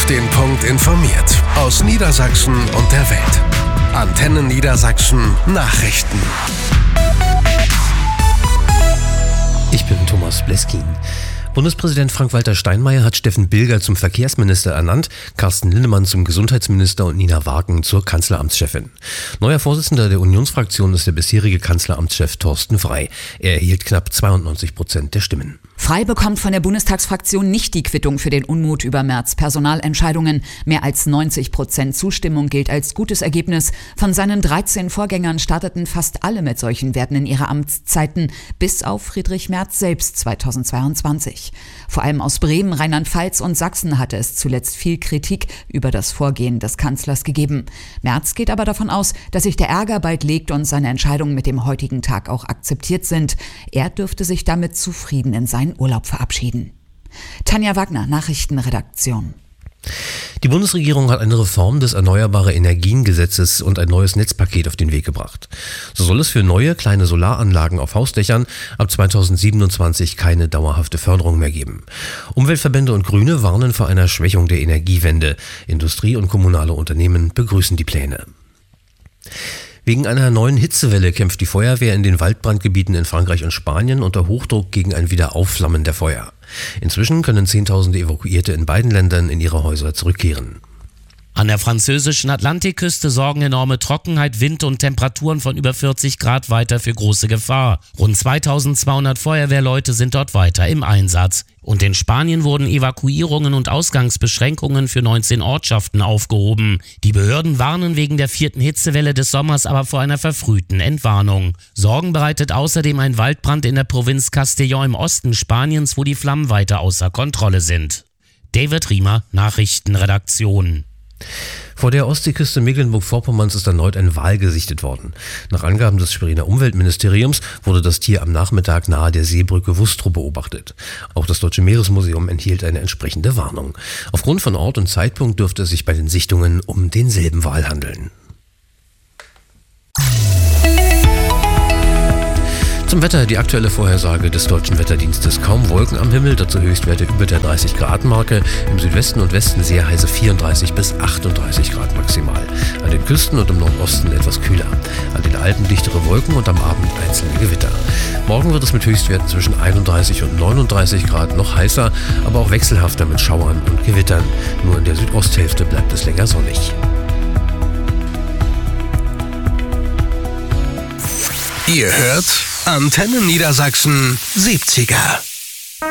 Auf den Punkt informiert. Aus Niedersachsen und der Welt. Antenne Niedersachsen Nachrichten. Ich bin Thomas Bleskin. Bundespräsident Frank-Walter Steinmeier hat Steffen Bilger zum Verkehrsminister ernannt, Carsten Linnemann zum Gesundheitsminister und Nina Wagen zur Kanzleramtschefin. Neuer Vorsitzender der Unionsfraktion ist der bisherige Kanzleramtschef Thorsten Frey. Er erhielt knapp 92% der Stimmen. Frey bekommt von der Bundestagsfraktion nicht die Quittung für den Unmut über Merz' Personalentscheidungen. Mehr als 90% Zustimmung gilt als gutes Ergebnis. Von seinen 13 Vorgängern starteten fast alle mit solchen Werten in ihre Amtszeiten, bis auf Friedrich Merz selbst 2022. Vor allem aus Bremen, Rheinland-Pfalz und Sachsen hatte es zuletzt viel Kritik über das Vorgehen des Kanzlers gegeben. Merz geht aber davon aus, dass sich der Ärger bald legt und seine Entscheidungen mit dem heutigen Tag auch akzeptiert sind. Er dürfte sich damit zufrieden in seinen Urlaub verabschieden. Tanja Wagner, Nachrichtenredaktion. Die Bundesregierung hat eine Reform des Erneuerbare-Energien-Gesetzes und ein neues Netzpaket auf den Weg gebracht. So soll es für neue kleine Solaranlagen auf Hausdächern ab 2027 keine dauerhafte Förderung mehr geben. Umweltverbände und Grüne warnen vor einer Schwächung der Energiewende. Industrie und kommunale Unternehmen begrüßen die Pläne. Wegen einer neuen Hitzewelle kämpft die Feuerwehr in den Waldbrandgebieten in Frankreich und Spanien unter Hochdruck gegen ein Wiederaufflammen der Feuer. Inzwischen können Zehntausende Evakuierte in beiden Ländern in ihre Häuser zurückkehren. An der französischen Atlantikküste sorgen enorme Trockenheit, Wind und Temperaturen von über 40 Grad weiter für große Gefahr. Rund 2200 Feuerwehrleute sind dort weiter im Einsatz. Und in Spanien wurden Evakuierungen und Ausgangsbeschränkungen für 19 Ortschaften aufgehoben. Die Behörden warnen wegen der 4. Hitzewelle des Sommers aber vor einer verfrühten Entwarnung. Sorgen bereitet außerdem ein Waldbrand in der Provinz Castellón im Osten Spaniens, wo die Flammen weiter außer Kontrolle sind. David Riemer, Nachrichtenredaktion. Vor der Ostseeküste Mecklenburg-Vorpommerns ist erneut ein Wal gesichtet worden. Nach Angaben des Schweriner Umweltministeriums wurde das Tier am Nachmittag nahe der Seebrücke Wustrow beobachtet. Auch das Deutsche Meeresmuseum enthielt eine entsprechende Warnung. Aufgrund von Ort und Zeitpunkt dürfte es sich bei den Sichtungen um denselben Wal handeln. Zum Wetter, die aktuelle Vorhersage des Deutschen Wetterdienstes. Kaum Wolken am Himmel, dazu Höchstwerte über der 30-Grad-Marke. Im Südwesten und Westen sehr heiße 34 bis 38 Grad maximal. An den Küsten und im Nordosten etwas kühler. An den Alpen dichtere Wolken und am Abend einzelne Gewitter. Morgen wird es mit Höchstwerten zwischen 31 und 39 Grad noch heißer, aber auch wechselhafter mit Schauern und Gewittern. Nur in der Südosthälfte bleibt es länger sonnig. Ihr hört Antenne Niedersachsen 70er.